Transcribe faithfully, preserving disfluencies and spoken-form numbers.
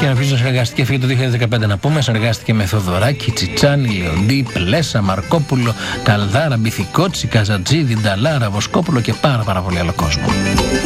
Και νομίζω συνεργαστηκε, φύγει το δύο χιλιάδες δεκαπέντε να πούμε, συνεργάστηκε με Θοδωράκη, Τσιτσάνη, Λεοντή, Πλέσα, Μαρκόπουλο, Καλδάρα, Μπιθικότσι, Καζατζίδη, Νταλάρα, Βοσκόπουλο και πάρα πάρα πολύ άλλο κόσμο.